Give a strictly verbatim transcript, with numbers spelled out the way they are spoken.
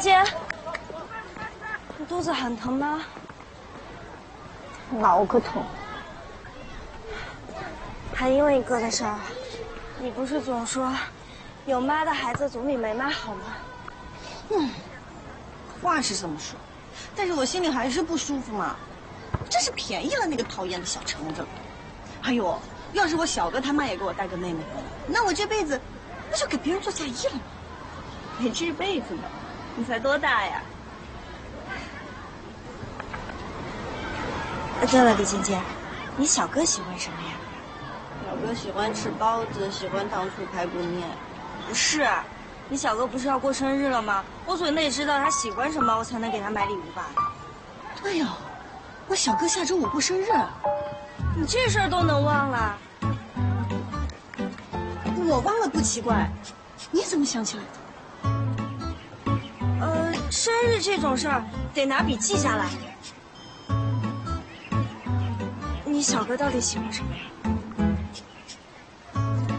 姐，你肚子很疼吗？ 脑壳疼。 还因为哥的事儿，你不是总说有妈的孩子总比没妈好吗？ 嗯，话是这么说，但是我心里还是不舒服嘛。真是便宜了那个讨厌的小橙子。哎呦，要是我小哥他妈也给我带个妹妹，那我这辈子那就给别人做嫁衣了嘛。 你这辈子呢？你才多大呀？对了，李晶晶，你小哥喜欢什么呀？ 小哥喜欢吃包子，喜欢糖醋排骨面。 不是，你小哥不是要过生日了吗？我总得知道他喜欢什么，我才能给他买礼物吧。 对呀、哦，我小哥下周五过生日。 你这事儿都能忘了？ 我忘了不奇怪，你怎么想起来的？ 呃，生日这种事儿得拿笔记下来。你小哥到底喜欢什么呀？